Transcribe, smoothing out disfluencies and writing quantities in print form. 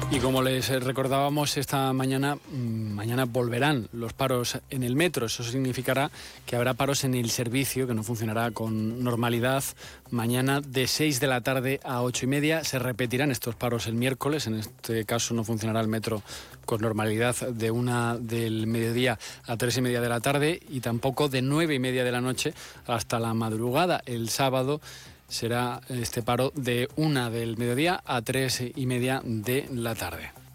Y como les recordábamos esta mañana, mañana volverán los paros en el metro. Eso significará que habrá paros en el servicio, que no funcionará con normalidad. Mañana de 6 de la tarde a 8:30 se repetirán estos paros el miércoles. En este caso no funcionará el metro con normalidad de 1 del mediodía a 3:30 de la tarde y tampoco de 9:30 de la noche hasta la madrugada. El sábado será este paro de 1 del mediodía a 3:30 de la tarde.